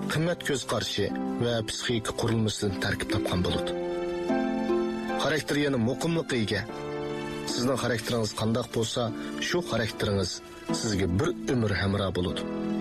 qimmat ko'z qarashi va psixik qurilmasidan tarkib topgan bo'ladi. Xarakter yana muqimlikqa ega. Sizning xarakteringiz qanday bo'lsa, shu xarakteringiz sizga bir umr hamroh bo'ladi.